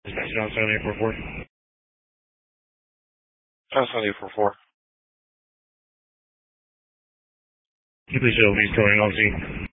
Dispatch on 7844. 7844. Can you please show me going on scene?